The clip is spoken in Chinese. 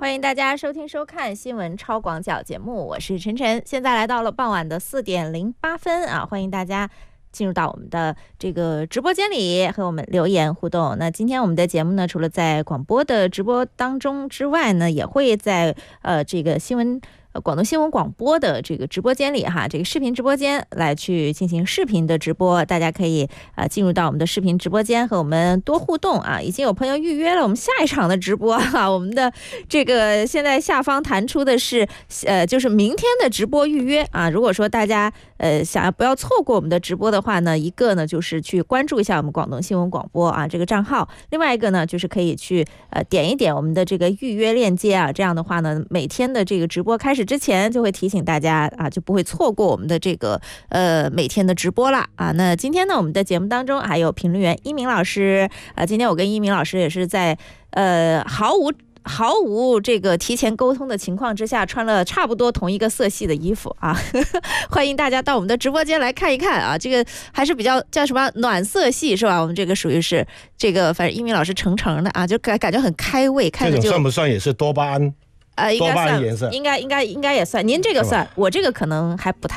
欢迎大家收听收看新闻超广角节目，我是晨晨。现在来到了傍晚的4点08分啊，欢迎大家进入到我们的这个直播间里和我们留言互动。那今天我们的节目呢，除了在广播的直播当中之外呢，也会在这个广东新闻广播的这个直播间里哈，这个视频直播间来去进行视频的直播，大家可以进入到我们的视频直播间和我们多互动啊。已经有朋友预约了我们下一场的直播哈，我们的这个现在下方弹出的是就是明天的直播预约啊。如果说大家想要不要错过我们的直播的话呢，一个呢就是去关注一下我们广东新闻广播啊这个账号，另外一个呢就是可以去点一点我们的这个预约链接啊，这样的话呢，每天的这个直播开始之前就会提醒大家啊，就不会错过我们的这个每天的直播了啊。那今天呢，我们的节目当中还有评论员一鸣老师啊，今天我跟一鸣老师也是在毫无这个提前沟通的情况之下，穿了差不多同一个色系的衣服啊，欢迎大家到我们的直播间来看一看啊，这个还是比较叫什么暖色系是吧？我们这个属于是这个，反正一鸣老师橙橙的啊，就感觉很开胃，看着就这种算不算也是多巴胺？ 应该算， 颜色应该也算。您这个算，我这个可能还不太